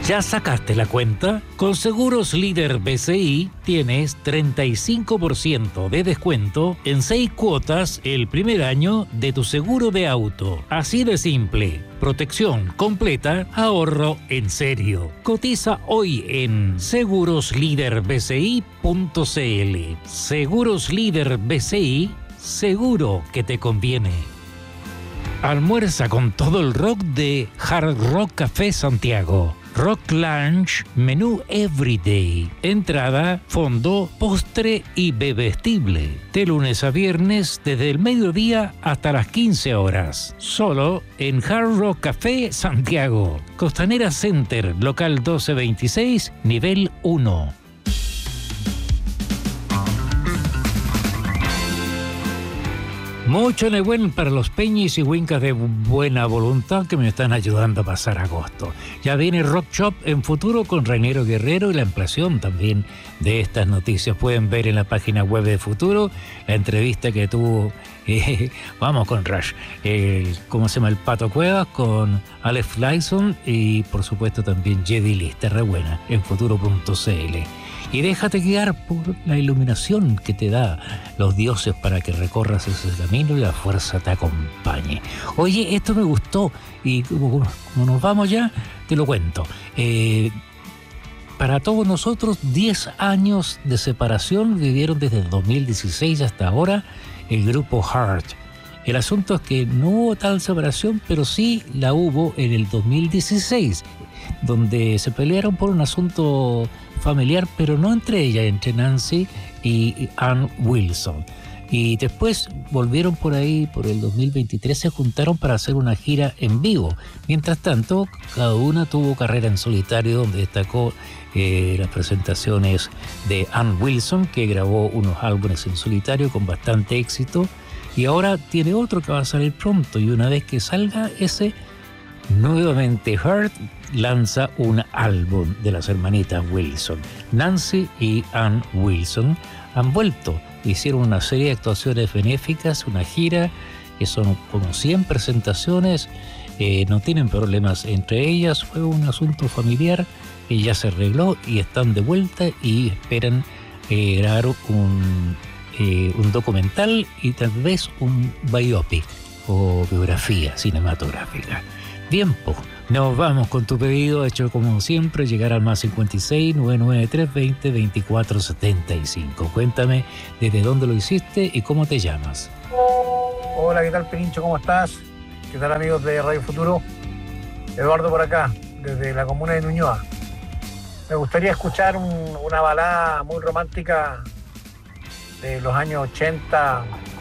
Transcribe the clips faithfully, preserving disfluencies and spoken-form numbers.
¿Ya sacaste la cuenta? Con Seguros Líder B C I tienes treinta y cinco por ciento de descuento en seis cuotas el primer año de tu seguro de auto. Así de simple. Protección completa, ahorro en serio. Cotiza hoy en seguros líder b c i punto c l. Seguros Líder B C I, seguro que te conviene. Almuerza con todo el rock de Hard Rock Café Santiago. Rock Lunch, menú Everyday. Entrada, fondo, postre y bebestible. De lunes a viernes, desde el mediodía hasta las quince horas. Solo en Hard Rock Café Santiago. Costanera Center, local doce veintiséis, nivel uno. Mucho Nehuen para los peñis y huincas de buena voluntad que me están ayudando a pasar agosto. Ya viene Rock Shop en Futuro con Rainero Guerrero y la ampliación también de estas noticias. Pueden ver en la página web de Futuro la entrevista que tuvo, eh, vamos con Rush, eh, ¿cómo se llama? El Pato Cuevas con Alex Lyson y por supuesto también Jedi Lista, re buena, en futuro punto c l. Y déjate guiar por la iluminación que te da los dioses para que recorras ese camino y la fuerza te acompañe. Oye, esto me gustó y como, como nos vamos ya, te lo cuento. Eh, para todos nosotros, diez años de separación vivieron desde el dos mil dieciséis hasta ahora el grupo Heart. El asunto es que no hubo tal separación, pero sí la hubo en el dos mil dieciséis, donde se pelearon por un asunto familiar, pero no entre ellas, entre Nancy y Ann Wilson. Y después volvieron por ahí, por el dos mil veintitrés, se juntaron para hacer una gira en vivo. Mientras tanto, cada una tuvo carrera en solitario, donde destacó eh, las presentaciones de Ann Wilson, que grabó unos álbumes en solitario con bastante éxito, y ahora tiene otro que va a salir pronto, y una vez que salga ese, nuevamente Heart lanza un álbum de las hermanitas Wilson. Nancy y Ann Wilson han vuelto, hicieron una serie de actuaciones benéficas, una gira que son como cien presentaciones, eh, no tienen problemas entre ellas, fue un asunto familiar que ya se arregló y están de vuelta y esperan eh, grabar un, eh, un documental y tal vez un biopic o biografía cinematográfica. Bien, pues, nos vamos con tu pedido hecho como siempre, llegar al más cincuenta y seis, novecientos noventa y tres, veinte, veinticuatro, setenta y cinco. Cuéntame desde dónde lo hiciste y cómo te llamas. Hola, ¿qué tal, Pirincho? ¿Cómo estás? ¿Qué tal, amigos de Radio Futuro? Eduardo por acá, desde la comuna de Ñuñoa. Me gustaría escuchar un, una balada muy romántica de los años ochenta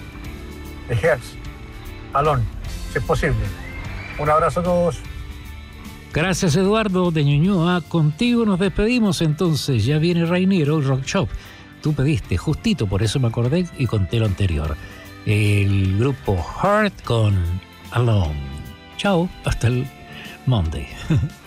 de Hertz, Alone, si es posible. Un abrazo a todos. Gracias, Eduardo de Ñuñoa. Contigo nos despedimos entonces. Ya viene Rainero Rock Shop. Tú pediste justito, por eso me acordé y conté lo anterior. El grupo Heart con Alone. Chao, hasta el Monday.